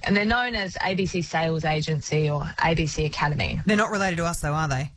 And they're known as ABC Sales Agency or ABC Academy. They're not related to us, though, are they?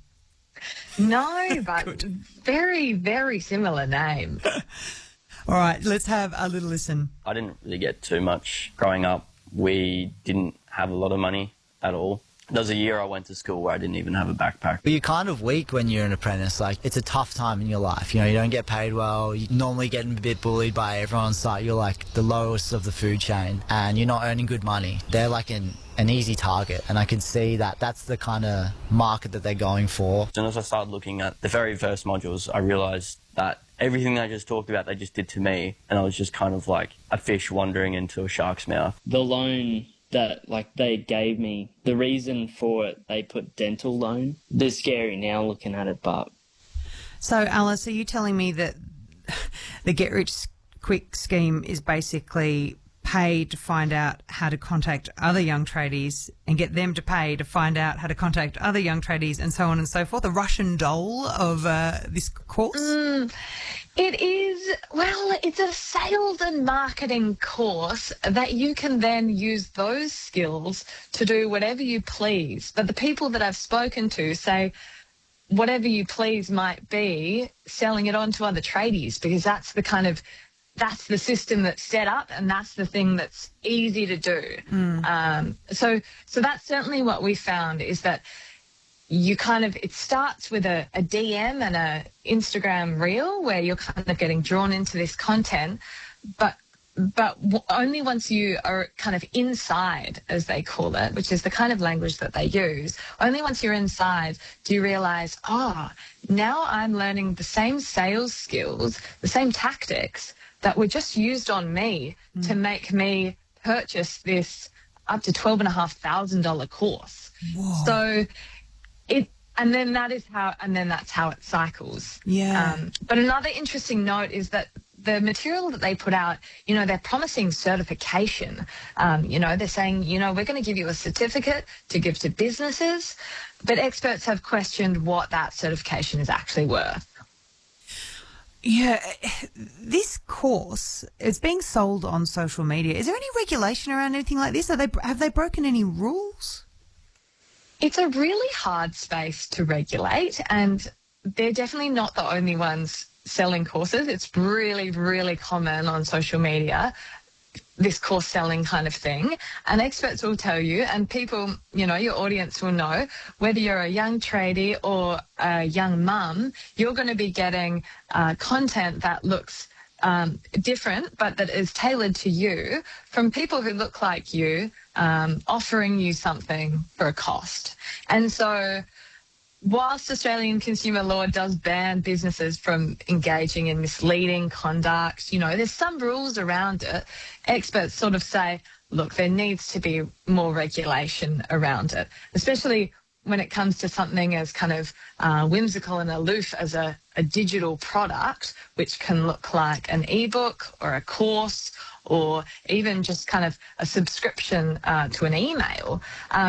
No, but very, very similar name. All right, let's have a little listen. I didn't really get too much growing up. We didn't have a lot of money at all. There was a year I went to school where I didn't even have a backpack. But you're kind of weak when you're an apprentice. Like, it's a tough time in your life. You know, you don't get paid well. You're normally getting a bit bullied by everyone on site. You're like the lowest of the food chain and you're not earning good money. They're like an easy target, and I can see that that's the kind of market that they're going for. As soon as I started looking at the very first modules, I realised that everything they just talked about, they just did to me, and I was just kind of like a fish wandering into a shark's mouth. The loan that they gave me, the reason for it, they put dental loan. They're scary now looking at it, but... So, Alice, are you telling me that the Get Rich Quick scheme is basically pay to find out how to contact other young tradies and get them to pay to find out how to contact other young tradies and so on and so forth? The Russian doll of this course? It is, well, it's a sales and marketing course that you can then use those skills to do whatever you please. But the people that I've spoken to say whatever you please might be selling it on to other tradies, because that's the system that's set up, and that's the thing that's easy to do. So that's certainly what we found, is that it starts with a DM and a Instagram reel where you're kind of getting drawn into this content, but only once you are kind of inside, as they call it, which is the kind of language that they use, only once you're inside do you realise, now I'm learning the same sales skills, the same tactics that were just used on me to make me purchase this up to $12,500 course. Whoa. So that's how it cycles. Yeah. But another interesting note is that the material that they put out, they're promising certification. They're saying, we're going to give you a certificate to give to businesses, but experts have questioned what that certification is actually worth. Yeah, this course is being sold on social media. Is there any regulation around anything like this? Have they broken any rules? It's a really hard space to regulate, and they're definitely not the only ones selling courses. It's really, really common on social media, this course selling kind of thing. And experts will tell you, and people, your audience will know, whether you're a young tradie or a young mum, you're going to be getting content that looks different, but that is tailored to you from people who look like you, offering you something for a cost. And so whilst Australian consumer law does ban businesses from engaging in misleading conduct, there's some rules around it. Experts sort of say, look, there needs to be more regulation around it, especially when it comes to something as kind of whimsical and aloof as a digital product, which can look like an ebook or a course or even just kind of a subscription to an email.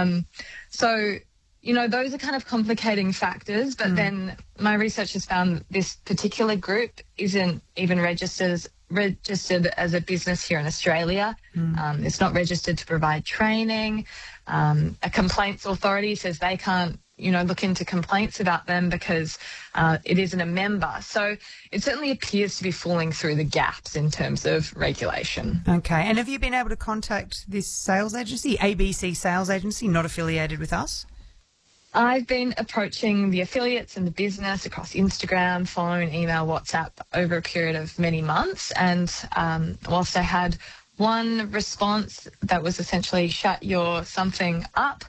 Those are kind of complicating factors, but then my research has found that this particular group isn't even registered as a business here in Australia. It's not registered to provide training. A complaints authority says they can't, look into complaints about them because it isn't a member. So it certainly appears to be falling through the gaps in terms of regulation. Okay. And have you been able to contact this sales agency, ABC Sales Agency, not affiliated with us? I've been approaching the affiliates and the business across Instagram, phone, email, WhatsApp over a period of many months. And whilst I had one response that was essentially shut your something up,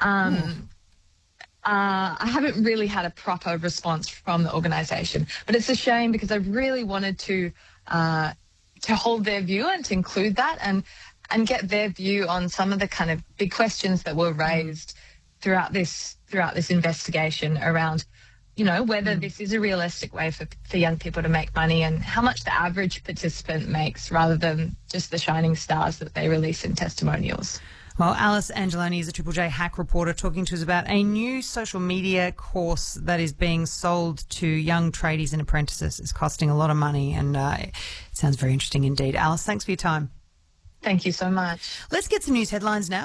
I haven't really had a proper response from the organisation. But it's a shame because I really wanted to hold their view and to include that and get their view on some of the kind of big questions that were raised throughout this investigation around, whether this is a realistic way for young people to make money and how much the average participant makes rather than just the shining stars that they release in testimonials. Well, Alice Angeloni is a Triple J hack reporter talking to us about a new social media course that is being sold to young tradies and apprentices. It's costing a lot of money and it sounds very interesting indeed. Alice, thanks for your time. Thank you so much. Let's get some news headlines now.